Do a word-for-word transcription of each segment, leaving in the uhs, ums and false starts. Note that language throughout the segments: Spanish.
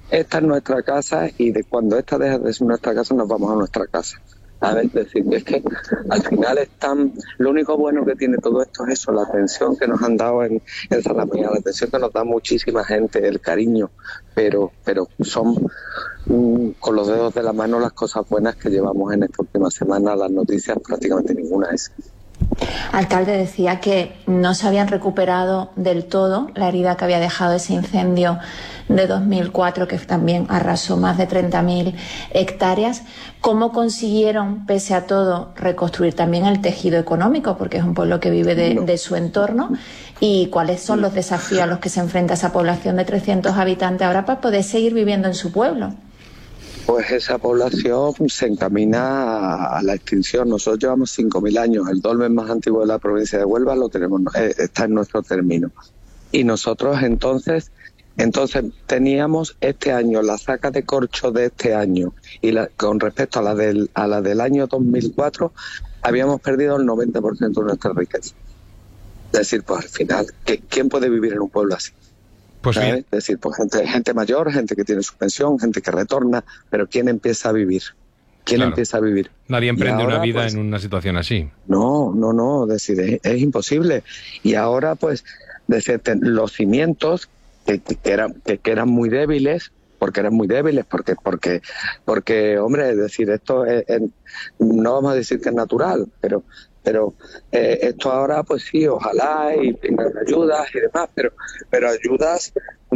esta es nuestra casa y de cuando esta deja de ser nuestra casa nos vamos a nuestra casa. A ver, decir, que es que al final es tan... Lo único bueno que tiene todo esto es eso, la atención que nos han dado en, en Zalamea, la atención que nos da muchísima gente, el cariño, pero pero son mm, con los dedos de la mano las cosas buenas que llevamos en esta última semana. Las noticias prácticamente ninguna es. Alcalde, decía que no se habían recuperado del todo la herida que había dejado ese incendio de dos mil cuatro, que también arrasó más de treinta mil hectáreas. ¿Cómo consiguieron, pese a todo, reconstruir también el tejido económico? Porque es un pueblo que vive de, de su entorno. ¿Y cuáles son los desafíos a los que se enfrenta esa población de trescientos habitantes ahora para poder seguir viviendo en su pueblo? Pues esa población se encamina a la extinción. Nosotros llevamos cinco mil años. El dolmen más antiguo de la provincia de Huelva lo tenemos, eh, está en nuestro término. Y nosotros entonces, entonces teníamos este año, la saca de corcho de este año, y la, con respecto a la del a la del año dos mil cuatro, habíamos perdido el noventa por ciento de nuestra riqueza. Es decir, pues al final, ¿quién puede vivir en un pueblo así? Pues bien. Es decir, pues gente, gente mayor, gente que tiene su pensión, gente que retorna, pero ¿quién empieza a vivir? ¿Quién Claro. empieza a vivir? Nadie emprende ahora, una vida pues, en una situación así. No, no, no, es decir, es, es imposible. Y ahora, pues, decir, los cimientos que, que, eran, que, que eran muy débiles, porque eran muy débiles, porque, porque, porque, hombre, es decir, esto es, es, no vamos a decir que es natural, pero pero eh, esto ahora, pues sí, ojalá y tengan ayudas y demás, pero pero ayudas,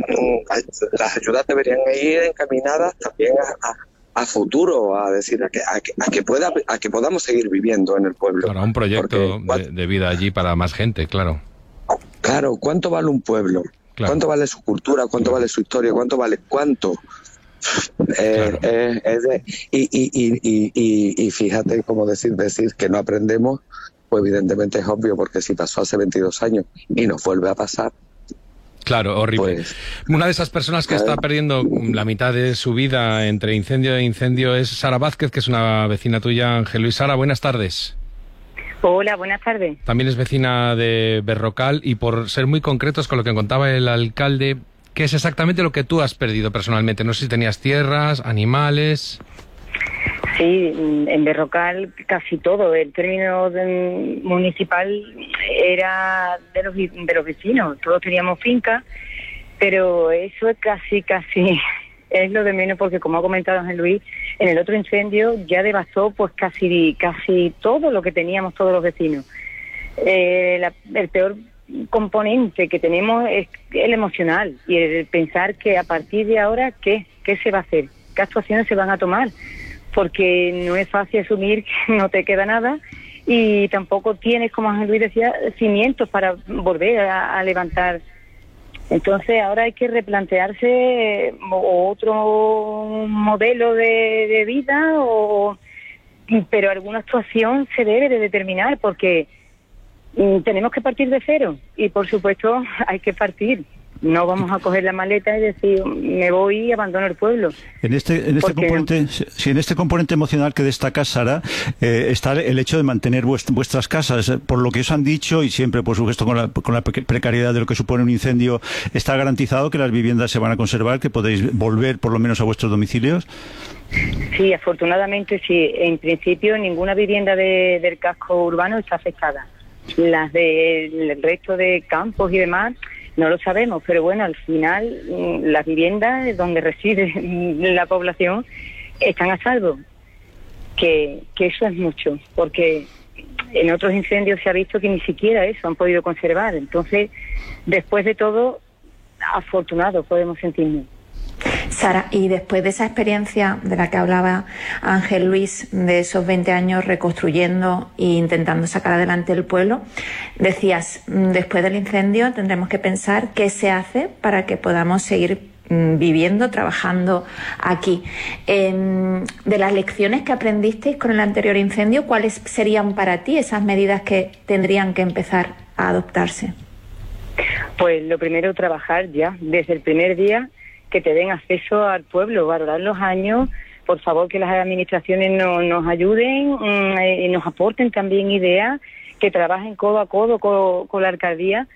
las ayudas deberían ir encaminadas también a, a, a futuro, a decir, a que, a que, a que pueda a que podamos seguir viviendo en el pueblo. Claro, un proyecto Porque, de, de vida allí para más gente, claro. Claro, ¿cuánto vale un pueblo? Claro. ¿Cuánto vale su cultura? ¿Cuánto vale su historia? ¿Cuánto vale cuánto? Eh, claro. eh, es de, y, y, y, y, y, y fíjate cómo decir, decir que no aprendemos, pues evidentemente es obvio, porque si pasó hace veintidós años y nos vuelve a pasar. Claro, horrible. Pues, una de esas personas que está perdiendo la mitad de su vida entre incendio e incendio es Sara Vázquez, que es una vecina tuya, Ángel Luis. Sara, buenas tardes. Hola, buenas tardes. También es vecina de Berrocal, y por ser muy concretos con lo que contaba el alcalde, ¿qué es exactamente lo que tú has perdido personalmente? No sé si tenías tierras, animales... Sí, en Berrocal casi todo. El término de, municipal era de los, de los vecinos. Todos teníamos fincas, pero eso es casi, casi... es lo de menos, porque como ha comentado Ángel Luis, en el otro incendio ya devastó pues casi casi todo lo que teníamos todos los vecinos. Eh, la, el peor componente que tenemos es el emocional, y el pensar que a partir de ahora, ¿qué? ¿Qué se va a hacer? ¿Qué actuaciones se van a tomar? Porque no es fácil asumir que no te queda nada, y tampoco tienes, como Ángel Luis decía, cimientos para volver a, a levantar. Entonces ahora hay que replantearse otro modelo de, de vida, o, pero alguna actuación se debe de determinar, porque tenemos que partir de cero, y por supuesto hay que partir. No vamos a coger la maleta y decir, me voy y abandono el pueblo. En este, en este componente, si en este componente emocional que destaca Sara, eh, está el hecho de mantener vuest, vuestras casas. Por lo que os han dicho, y siempre por supuesto con la, con la precariedad de lo que supone un incendio, ¿está garantizado que las viviendas se van a conservar, que podéis volver por lo menos a vuestros domicilios? Sí, afortunadamente sí. En principio ninguna vivienda de, del casco urbano está afectada. Las del resto de campos y demás no lo sabemos, pero bueno, al final las viviendas donde reside la población están a salvo, que, que eso es mucho, porque en otros incendios se ha visto que ni siquiera eso han podido conservar. Entonces, después de todo, afortunados podemos sentirnos. Sara, y después de esa experiencia de la que hablaba Ángel Luis, de esos veinte años reconstruyendo e intentando sacar adelante el pueblo, decías, después del incendio tendremos que pensar qué se hace para que podamos seguir viviendo, trabajando aquí. Eh, de las lecciones que aprendisteis con el anterior incendio, ¿cuáles serían para ti esas medidas que tendrían que empezar a adoptarse? Pues lo primero, trabajar ya, desde el primer día, que te den acceso al pueblo, valorar los años, por favor que las administraciones no, nos ayuden y eh, nos aporten también ideas, que trabajen codo a codo con, con la alcaldía,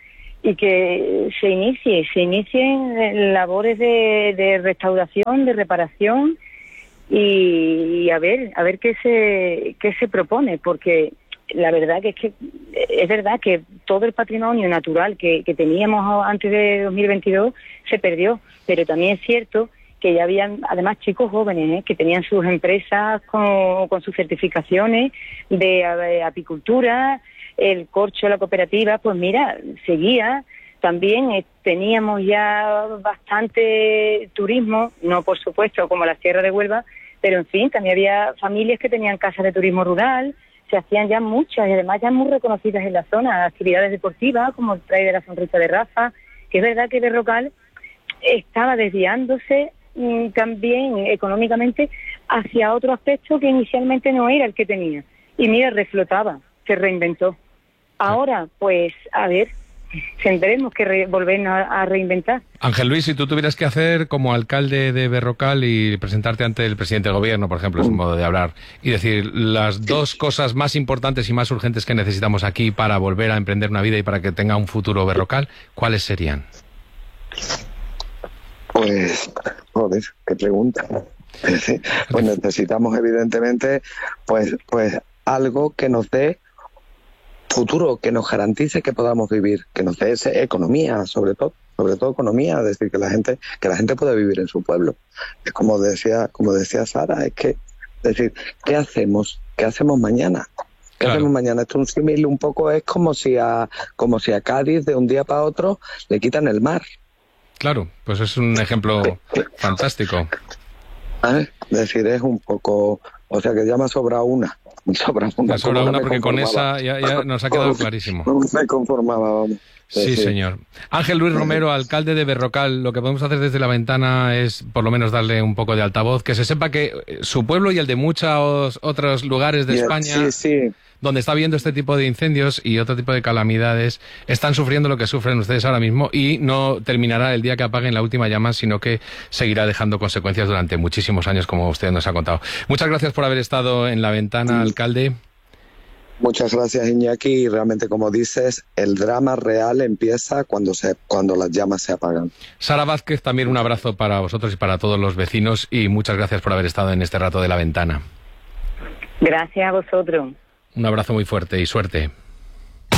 y que se inicie, se inicien labores de, de restauración, de reparación y, y a ver, a ver qué se qué se propone, porque la verdad que es que es verdad que todo el patrimonio natural que, que teníamos antes de dos mil veintidós se perdió, pero también es cierto que ya habían además chicos jóvenes ¿eh? que tenían sus empresas con, con sus certificaciones de, de apicultura, el corcho, la cooperativa, pues mira, seguía. También eh, teníamos ya bastante turismo, no por supuesto como la Sierra de Huelva, pero en fin, también había familias que tenían casas de turismo rural, se hacían ya muchas y además ya muy reconocidas en la zona, actividades deportivas como el Trail de la Sonrisa de Rafa, que es verdad que Berrocal estaba desviándose mmm, también económicamente hacia otro aspecto que inicialmente no era el que tenía. Y mira, reflotaba, se reinventó. Ahora, pues, a ver, tendremos que re volver a, a reinventar. Ángel Luis, si tú tuvieras que hacer como alcalde de Berrocal y presentarte ante el presidente del gobierno, por ejemplo, es un modo de hablar, y decir las dos cosas más importantes y más urgentes que necesitamos aquí para volver a emprender una vida y para que tenga un futuro Berrocal, ¿cuáles serían? Pues, joder, qué pregunta. Pues necesitamos evidentemente pues, pues algo que nos dé futuro, que nos garantice que podamos vivir, que nos dé esa economía, sobre todo, sobre todo economía, es decir, que la gente, que la gente pueda vivir en su pueblo. Es como decía, como decía Sara, es que, es decir, ¿qué hacemos? ¿Qué hacemos mañana? ¿Qué Claro. hacemos mañana? Esto un símil un poco es como si a, como si a Cádiz de un día para otro le quitan el mar. Claro, pues es un ejemplo fantástico. ¿Eh? Es decir, es un poco, o sea que ya me ha sobrado una. Me sobra una, Me sobra como una no me porque con conformaba. esa ya, ya nos ha quedado clarísimo. No me conformaba, vamos. Sí, señor. Ángel Luis Romero, alcalde de Berrocal, lo que podemos hacer desde la ventana es por lo menos darle un poco de altavoz, que se sepa que su pueblo y el de muchos otros lugares de Y el- España, Sí, sí. donde está habiendo este tipo de incendios y otro tipo de calamidades, están sufriendo lo que sufren ustedes ahora mismo y no terminará el día que apaguen la última llama, sino que seguirá dejando consecuencias durante muchísimos años, como usted nos ha contado. Muchas gracias por haber estado en la ventana, alcalde. Muchas gracias, Iñaki. Y realmente, como dices, el drama real empieza cuando se cuando las llamas se apagan. Sara Vázquez, también un abrazo para vosotros y para todos los vecinos y muchas gracias por haber estado en este rato de la ventana. Gracias a vosotros. Un abrazo muy fuerte y suerte.